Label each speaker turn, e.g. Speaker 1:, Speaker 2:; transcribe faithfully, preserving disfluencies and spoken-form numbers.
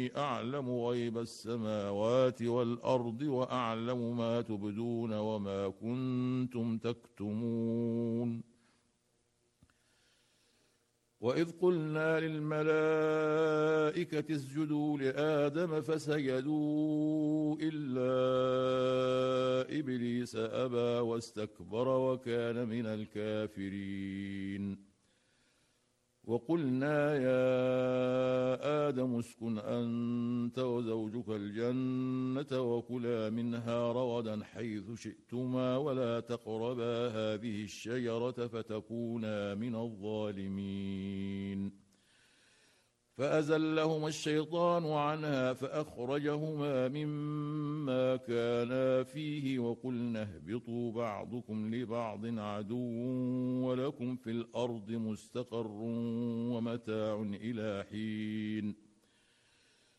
Speaker 1: أعلم غيب السماوات والأرض وأعلم ما تبدون وما كنتم تكتمون وإذ قلنا للملائكة اسجدوا لآدم فسجدوا إلا إبليس أبى واستكبر وكان من الكافرين وقلنا يا آدم اسكن أنت وزوجك الجنة وكلا منها رغدا حيث شئتما ولا تقربا هذه الشجرة فتكونا من الظالمين فأزلهما الشيطان عنها فأخرجهما مما كانا فيه وقلنا اهبطوا بعضكم لبعض عدو ولكم في الأرض مستقر ومتاع إلى حين